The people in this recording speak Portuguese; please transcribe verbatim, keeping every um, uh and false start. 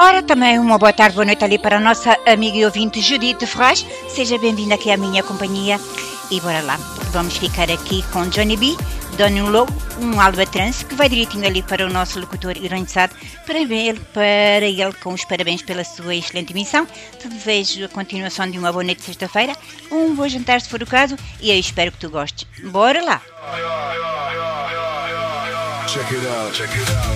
Ora, também uma boa tarde, boa noite ali para a nossa amiga e ouvinte Judite Ferraz. Seja bem-vinda aqui à minha companhia. E bora lá, vamos ficar aqui com Johnny B, Donny Low, um albatrance que vai direitinho ali para o nosso locutor ironizado, para ele, para ele com os parabéns pela sua excelente emissão. Te desejo a continuação de uma boa noite de sexta-feira, um bom jantar se for o caso, e eu espero que tu gostes. Bora lá! Check it out, check it out.